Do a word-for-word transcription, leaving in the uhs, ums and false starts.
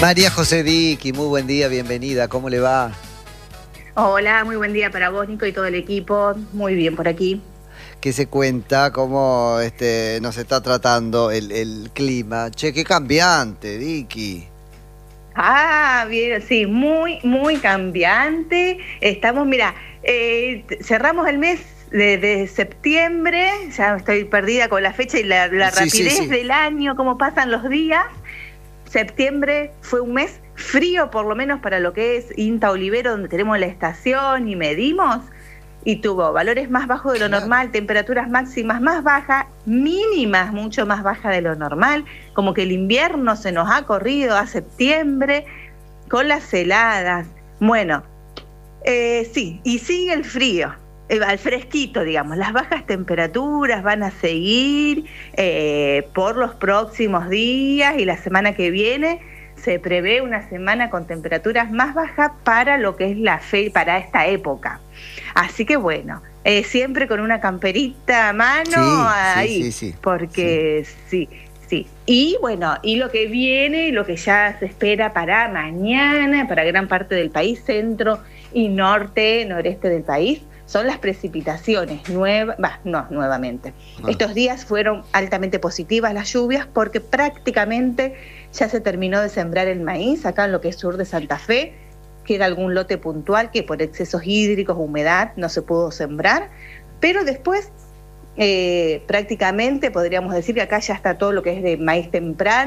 María José Vicky, muy buen día, bienvenida, ¿cómo le va? Hola, muy buen día para vos, Nico, y todo el equipo. Muy bien por aquí. ¿Qué se cuenta? ¿Cómo este, nos está tratando el, el clima? Che, qué cambiante, Vicky. Ah, bien, sí, muy, muy cambiante. Estamos, mira, eh, cerramos el mes de, de septiembre, ya estoy perdida con la fecha y la, la Sí, sí, rapidez sí. del año, cómo pasan los días. Septiembre fue un mes frío, por lo menos para lo que es INTA Olivero, donde tenemos la estación y medimos, y tuvo valores más bajos de lo Claro. normal, temperaturas máximas más bajas, mínimas mucho más bajas de lo normal, como que el invierno se nos ha corrido a septiembre con las heladas. Bueno, eh, sí, y sigue el frío. El fresquito, digamos, las bajas temperaturas van a seguir eh, por los próximos días y la semana que viene se prevé una semana con temperaturas más bajas para lo que es la fe, para esta época. Así que bueno, eh, siempre con una camperita a mano Sí, ahí, sí, sí, sí. porque sí. sí, sí. Y bueno, y lo que viene, lo que ya se espera para mañana, para gran parte del país, centro y norte, noreste del país, son las precipitaciones nuevas, bah, no, nuevamente. Ah. Estos días fueron altamente positivas las lluvias porque prácticamente ya se terminó de sembrar el maíz acá en lo que es sur de Santa Fe. Queda algún lote puntual que por excesos hídricos, humedad, no se pudo sembrar, pero después eh, prácticamente podríamos decir que acá ya está todo lo que es de maíz temprano.